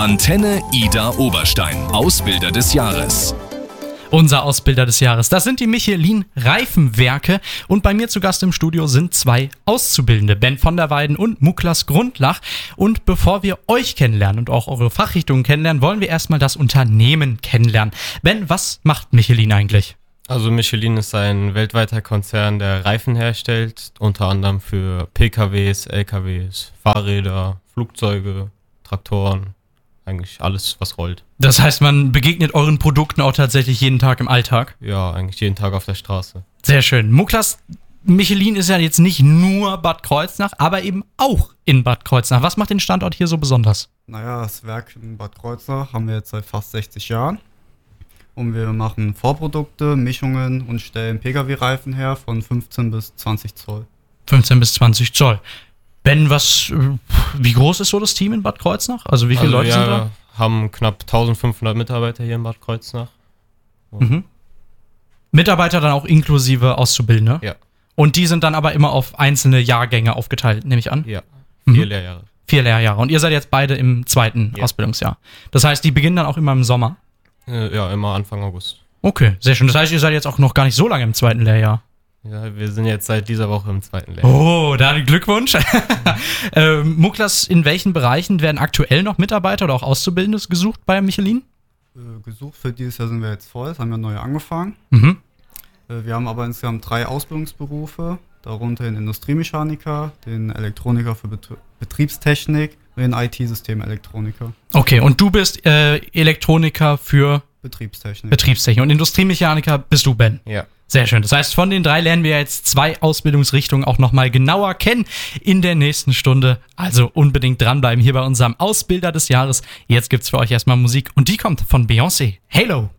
Antenne Ida Oberstein, Ausbilder des Jahres. Unser Ausbilder des Jahres, das sind die Michelin Reifenwerke und bei mir zu Gast im Studio sind zwei Auszubildende, Ben von der Weiden und Muklas Grundlach. Und bevor wir euch kennenlernen und auch eure Fachrichtungen kennenlernen, wollen wir erstmal das Unternehmen kennenlernen. Ben, was macht Michelin eigentlich? Also Michelin ist ein weltweiter Konzern, der Reifen herstellt, unter anderem für PKWs, LKWs, Fahrräder, Flugzeuge, Traktoren, eigentlich alles, was rollt. Das heißt, man begegnet euren Produkten auch tatsächlich jeden Tag im Alltag? Ja, eigentlich jeden Tag auf der Straße. Sehr schön. Muklas, Michelin ist ja jetzt nicht nur Bad Kreuznach, aber eben auch in Bad Kreuznach. Was macht den Standort hier so besonders? Naja, das Werk in Bad Kreuznach haben wir jetzt seit fast 60 Jahren. Und wir machen Vorprodukte, Mischungen und stellen Pkw-Reifen her von 15 bis 20 Zoll. 15 bis 20 Zoll. Ben, wie groß ist so das Team in Bad Kreuznach? Also wie viele Leute sind da? Wir haben knapp 1500 Mitarbeiter hier in Bad Kreuznach. Mhm. Mitarbeiter dann auch inklusive Auszubildende? Ja. Und die sind dann aber immer auf einzelne Jahrgänge aufgeteilt, nehme ich an? Ja, 4 Lehrjahre. 4 Lehrjahre. Und ihr seid jetzt beide im zweiten Ausbildungsjahr. Das heißt, die beginnen dann auch immer im Sommer? Ja, immer Anfang August. Okay, sehr schön. Das heißt, ihr seid jetzt auch noch gar nicht so lange im zweiten Lehrjahr. Ja, wir sind jetzt seit dieser Woche im zweiten Lehrjahr. Oh, da Glückwunsch. Muklas, in welchen Bereichen werden aktuell noch Mitarbeiter oder auch Auszubildende gesucht bei Michelin? Gesucht für dieses Jahr sind wir jetzt voll, das haben wir neu angefangen. Mhm. Wir haben aber insgesamt 3 Ausbildungsberufe, darunter den Industriemechaniker, den Elektroniker für Betriebstechnik und den IT-Systemelektroniker. Okay, und du bist Elektroniker für Betriebstechnik. Und Industriemechaniker bist du, Ben? Ja. Sehr schön. Das heißt, von den 3 lernen wir jetzt 2 Ausbildungsrichtungen auch nochmal genauer kennen in der nächsten Stunde. Also unbedingt dranbleiben hier bei unserem Ausbilder des Jahres. Jetzt gibt's für euch erstmal Musik und die kommt von Beyoncé. Halo.